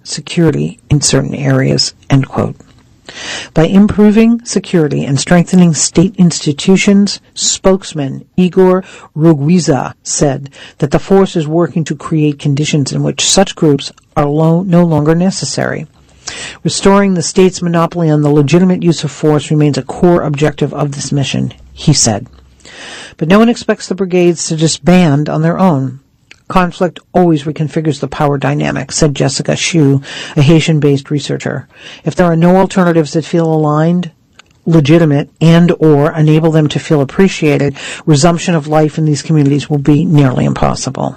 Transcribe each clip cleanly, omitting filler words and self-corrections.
security in certain areas, end quote. By improving security and strengthening state institutions, spokesman Igor Rugwiza said that the force is working to create conditions in which such groups are no longer necessary. Restoring the state's monopoly on the legitimate use of force remains a core objective of this mission, he said. But no one expects the brigades to disband on their own. Conflict always reconfigures the power dynamic, said Jessica Xu, a Haitian-based researcher. If there are no alternatives that feel aligned, legitimate, and or enable them to feel appreciated, resumption of life in these communities will be nearly impossible.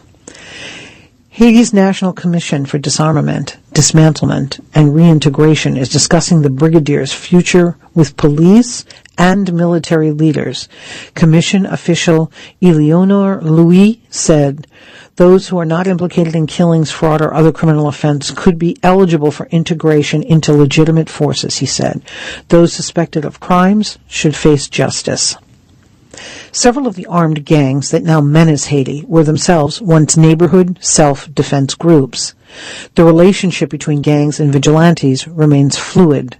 Haiti's National Commission for Disarmament, Dismantlement, and Reintegration is discussing the brigadiers' future with police and military leaders. Commission official Eleonore Louis said those who are not implicated in killings, fraud, or other criminal offense could be eligible for integration into legitimate forces, he said. Those suspected of crimes should face justice. Several of the armed gangs that now menace Haiti were themselves once neighborhood self-defense groups. The relationship between gangs and vigilantes remains fluid.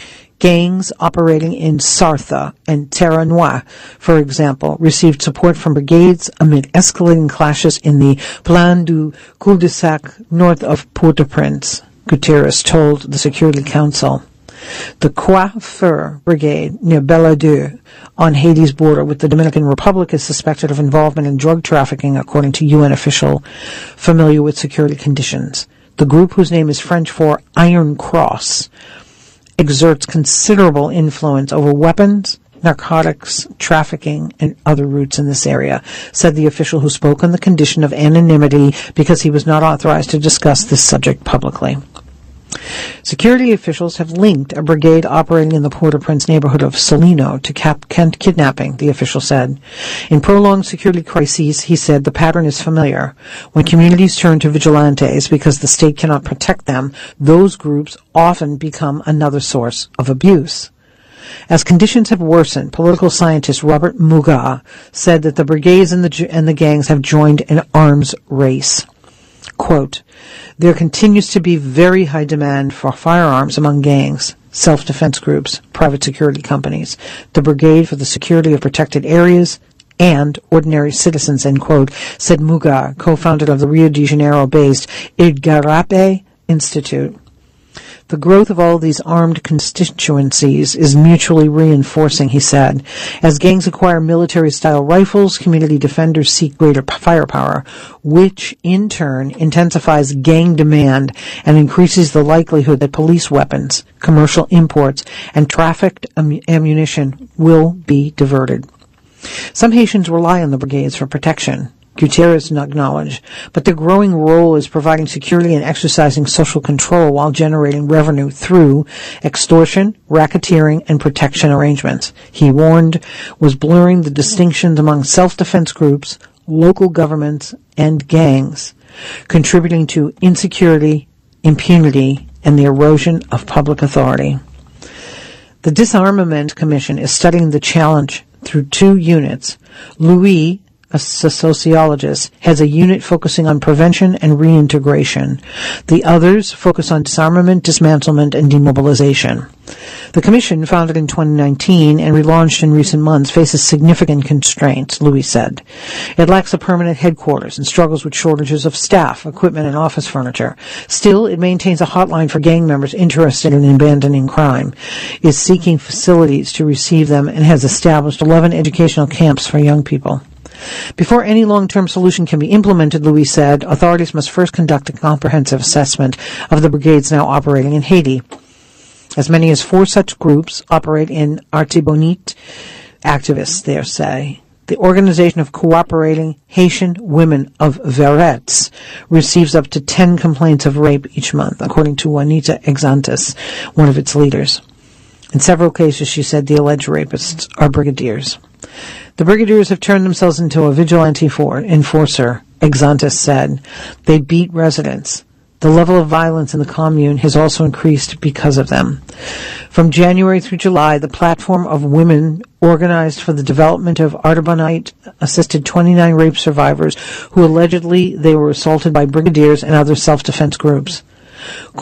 Gangs operating in Sartha and Terre Noire, for example, received support from brigades amid escalating clashes in the Plaine du Cul-de-Sac north of Port-au-Prince, Guterres told the Security Council. The Coiffeur Brigade near Belladeux on Haiti's border with the Dominican Republic is suspected of involvement in drug trafficking, according to UN official familiar with security conditions. The group, whose name is French for Iron Cross, exerts considerable influence over weapons, narcotics, trafficking, and other routes in this area, said the official who spoke on the condition of anonymity because he was not authorized to discuss this subject publicly. Security officials have linked a brigade operating in the Port-au-Prince neighborhood of Solino to kidnapping, the official said. In prolonged security crises, he said, the pattern is familiar. When communities turn to vigilantes because the state cannot protect them, those groups often become another source of abuse. As conditions have worsened, political scientist Robert Muga said that the brigades and the gangs have joined an arms race. Quote, there continues to be very high demand for firearms among gangs, self-defense groups, private security companies, the Brigade for the Security of Protected Areas, and ordinary citizens, end quote, said Muga, co-founder of the Rio de Janeiro-based Igarape Institute. The growth of all these armed constituencies is mutually reinforcing, he said. As gangs acquire military-style rifles, community defenders seek greater firepower, which in turn intensifies gang demand and increases the likelihood that police weapons, commercial imports, and trafficked ammunition will be diverted. Some Haitians rely on the brigades for protection, Guterres acknowledged, but their growing role is providing security and exercising social control while generating revenue through extortion, racketeering, and protection arrangements, he warned, was blurring the distinctions among self-defense groups, local governments, and gangs, contributing to insecurity, impunity, and the erosion of public authority. The Disarmament Commission is studying the challenge through two units. Louis, a sociologist, has a unit focusing on prevention and reintegration. The others focus on disarmament, dismantlement, and demobilization. The commission, founded in 2019 and relaunched in recent months, faces significant constraints, Louis said. It lacks a permanent headquarters and struggles with shortages of staff, equipment, and office furniture. Still, it maintains a hotline for gang members interested in abandoning crime, is seeking facilities to receive them, and has established 11 educational camps for young people. Before any long-term solution can be implemented, Louis said, authorities must first conduct a comprehensive assessment of the brigades now operating in Haiti. As many as 4 such groups operate in Artibonite, activists there say. The Organization of Cooperating Haitian Women of Veretz receives up to 10 complaints of rape each month, according to Juanita Exantes, one of its leaders. In several cases, she said, the alleged rapists are brigadiers. The brigadiers have turned themselves into a vigilante enforcer, Exantes said. They beat residents. The level of violence in the commune has also increased because of them. From January through July, the platform of women organized for the development of Artibonite assisted 29 rape survivors who allegedly they were assaulted by brigadiers and other self-defense groups.